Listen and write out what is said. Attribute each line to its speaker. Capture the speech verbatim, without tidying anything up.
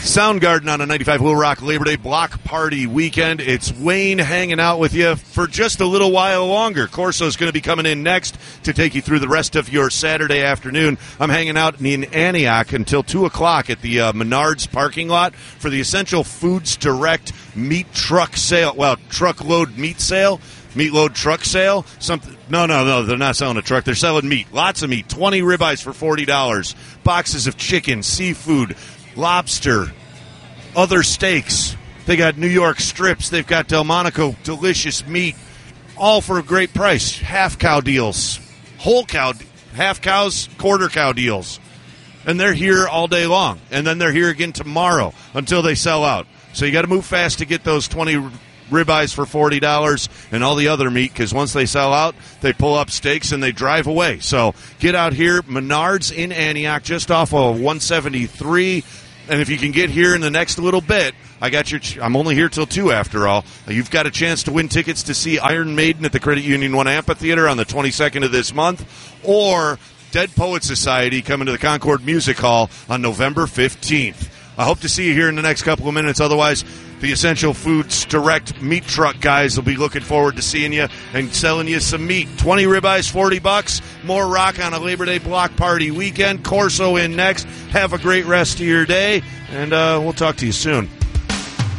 Speaker 1: Soundgarden on a ninety-five Will Rock Labor Day Block Party weekend. It's Wayne hanging out with you for just a little while longer. Corso's going to be coming in next to take you through the rest of your Saturday afternoon. I'm hanging out in Antioch until two o'clock at the uh, Menards parking lot for the Essential Foods Direct meat truck sale. Well, truckload meat sale. Meatload truck sale? Something? No, no, no. They're not selling a truck. They're selling meat. Lots of meat. twenty ribeyes for forty dollars. Boxes of chicken, seafood, lobster, other steaks. They got New York strips. They've got Delmonico delicious meat, all for a great price. Half cow deals, whole cow, half cows, quarter cow deals. And they're here all day long. And then they're here again tomorrow until they sell out. So you got to move fast to get those twenty ribeyes for forty dollars and all the other meat, because once they sell out, they pull up stakes and they drive away. So get out here, Menards in Antioch, just off of one seventy-three. And if you can get here in the next little bit, I got your. I'm only here till two after all. You've got a chance to win tickets to see Iron Maiden at the Credit Union One Amphitheater on the twenty-second of this month, or Dead Poet Society coming to the Concord Music Hall on November fifteenth. I hope to see you here in the next couple of minutes. Otherwise, the Essential Foods Direct meat truck guys will be looking forward to seeing you and selling you some meat. twenty ribeyes, forty bucks. More rock on a Labor Day Block Party weekend. Corso in next. Have a great rest of your day, and uh, we'll talk to you soon.